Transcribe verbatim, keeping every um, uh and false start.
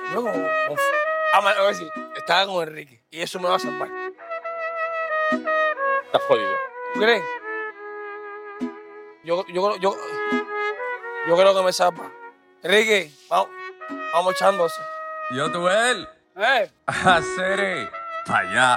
Yo como... como ah, man, a ver si estaba con Enrique y eso me va a salvar. Estás jodido. ¿Tú crees? Yo, yo, yo, yo creo que me salva. Enrique, vamos, vamos echándose. Yo, tú, él. Eh. Hacer pa' allá.